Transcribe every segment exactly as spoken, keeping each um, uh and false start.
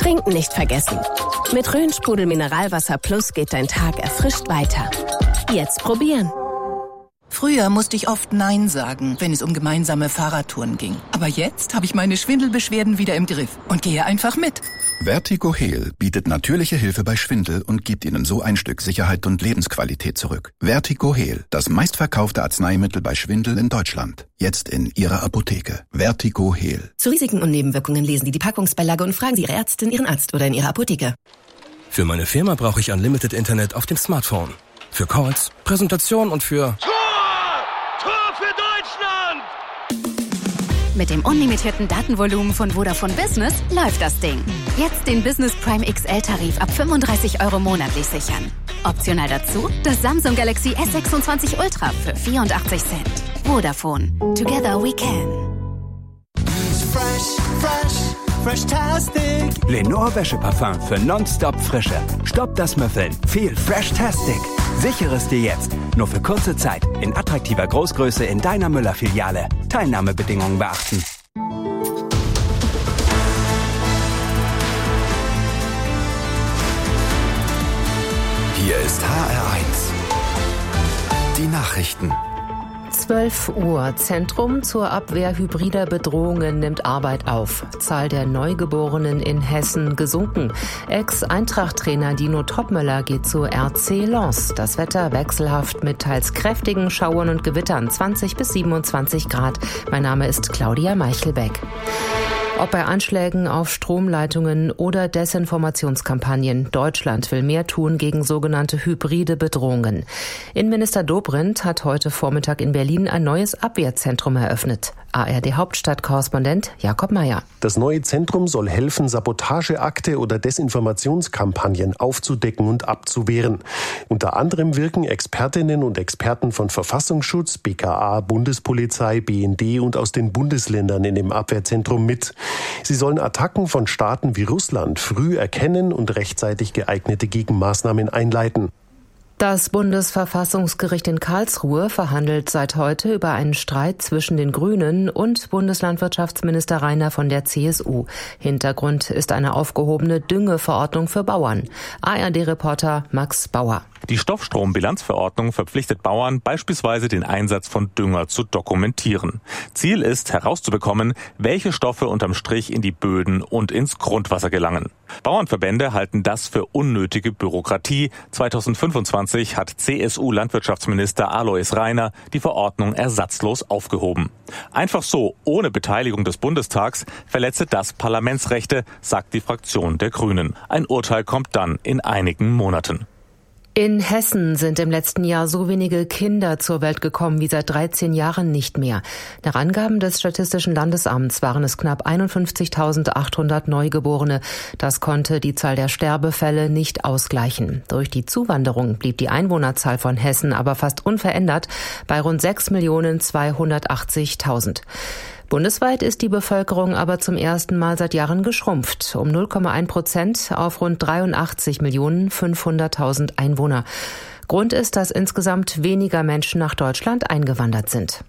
Trinken nicht vergessen. Mit Rhön-Sprudel Mineralwasser Plus geht dein Tag erfrischt weiter. Jetzt probieren. Früher musste ich oft Nein sagen, wenn es um gemeinsame Fahrradtouren ging. Aber jetzt habe ich meine Schwindelbeschwerden wieder im Griff und gehe einfach mit. Vertigo Heal bietet natürliche Hilfe bei Schwindel und gibt Ihnen so ein Stück Sicherheit und Lebensqualität zurück. Vertigo Heal, das meistverkaufte Arzneimittel bei Schwindel in Deutschland. Jetzt in Ihrer Apotheke. Vertigo Heal. Zu Risiken und Nebenwirkungen lesen Sie die Packungsbeilage und fragen Sie Ihre Ärztin, Ihren Arzt oder in Ihrer Apotheke. Für meine Firma brauche ich Unlimited Internet auf dem Smartphone. Für Calls, Präsentation und für... Mit dem unlimitierten Datenvolumen von Vodafone Business läuft das Ding. Jetzt den Business Prime X L-Tarif ab fünfunddreißig Euro monatlich sichern. Optional dazu das Samsung Galaxy S sechsundzwanzig Ultra für vierundachtzig Cent. Vodafone. Together we can. Fresh, fresh, fresh-tastic. Lenore Wäscheparfum für nonstop Frische. Stopp das Müffeln. Viel Fresh-tastic. Sichere es dir jetzt. Nur für kurze Zeit. In attraktiver Großgröße in deiner Müller-Filiale. Teilnahmebedingungen beachten. Hier ist H R eins. Die Nachrichten. zwölf Uhr. Zentrum zur Abwehr hybrider Bedrohungen nimmt Arbeit auf. Zahl der Neugeborenen in Hessen gesunken. Ex-Eintracht-Trainer Dino Topmöller geht zu R C Lens. Das Wetter wechselhaft mit teils kräftigen Schauern und Gewittern. zwanzig bis siebenundzwanzig Grad. Mein Name ist Claudia Meichelbeck. Ob bei Anschlägen auf Stromleitungen oder Desinformationskampagnen, Deutschland will mehr tun gegen sogenannte hybride Bedrohungen. Innenminister Dobrindt hat heute Vormittag in Berlin ein neues Abwehrzentrum eröffnet. A R D-Hauptstadtkorrespondent Jakob Mayer. Das neue Zentrum soll helfen, Sabotageakte oder Desinformationskampagnen aufzudecken und abzuwehren. Unter anderem wirken Expertinnen und Experten von Verfassungsschutz, B K A, Bundespolizei, B N D und aus den Bundesländern in dem Abwehrzentrum mit. Sie sollen Attacken von Staaten wie Russland früh erkennen und rechtzeitig geeignete Gegenmaßnahmen einleiten. Das Bundesverfassungsgericht in Karlsruhe verhandelt seit heute über einen Streit zwischen den Grünen und Bundeslandwirtschaftsminister Rainer von der C S U. Hintergrund ist eine aufgehobene Düngeverordnung für Bauern. A R D-Reporter Max Bauer. Die Stoffstrombilanzverordnung verpflichtet Bauern, beispielsweise den Einsatz von Dünger zu dokumentieren. Ziel ist, herauszubekommen, welche Stoffe unterm Strich in die Böden und ins Grundwasser gelangen. Bauernverbände halten das für unnötige Bürokratie. zweitausendfünfundzwanzig hat C S U-Landwirtschaftsminister Alois Rainer die Verordnung ersatzlos aufgehoben. Einfach so, ohne Beteiligung des Bundestags, verletze das Parlamentsrechte, sagt die Fraktion der Grünen. Ein Urteil kommt dann in einigen Monaten. In Hessen sind im letzten Jahr so wenige Kinder zur Welt gekommen wie seit dreizehn Jahren nicht mehr. Nach Angaben des Statistischen Landesamts waren es knapp einundfünfzigtausendachthundert Neugeborene. Das konnte die Zahl der Sterbefälle nicht ausgleichen. Durch die Zuwanderung blieb die Einwohnerzahl von Hessen aber fast unverändert bei rund sechs Millionen zweihundertachtzigtausend. Bundesweit ist die Bevölkerung aber zum ersten Mal seit Jahren geschrumpft, um null Komma eins Prozent auf rund dreiundachtzig Millionen fünfhunderttausend Einwohner. Grund ist, dass insgesamt weniger Menschen nach Deutschland eingewandert sind.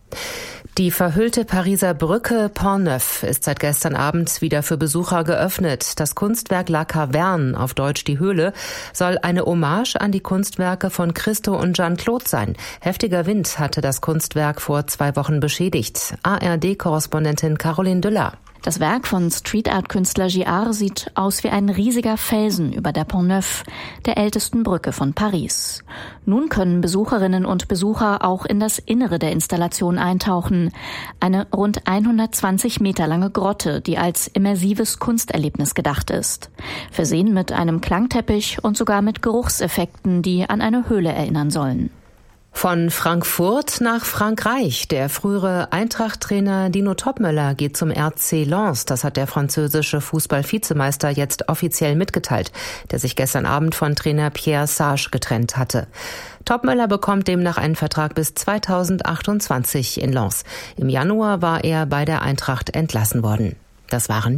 Die verhüllte Pariser Brücke Pont Neuf ist seit gestern Abend wieder für Besucher geöffnet. Das Kunstwerk La Caverne, auf Deutsch die Höhle, soll eine Hommage an die Kunstwerke von Christo und Jeanne-Claude sein. Heftiger Wind hatte das Kunstwerk vor zwei Wochen beschädigt. A R D-Korrespondentin Caroline Düller. Das Werk von Street-Art-Künstler Giard sieht aus wie ein riesiger Felsen über der Pont Neuf, der ältesten Brücke von Paris. Nun können Besucherinnen und Besucher auch in das Innere der Installation eintauchen. Eine rund hundertzwanzig Meter lange Grotte, die als immersives Kunsterlebnis gedacht ist. Versehen mit einem Klangteppich und sogar mit Geruchseffekten, die an eine Höhle erinnern sollen. Von Frankfurt nach Frankreich. Der frühere Eintracht-Trainer Dino Topmöller geht zum R C Lens. Das hat der französische Fußball-Vizemeister jetzt offiziell mitgeteilt, der sich gestern Abend von Trainer Pierre Sage getrennt hatte. Topmöller bekommt demnach einen Vertrag bis zweitausendachtundzwanzig in Lens. Im Januar war er bei der Eintracht entlassen worden. Das waren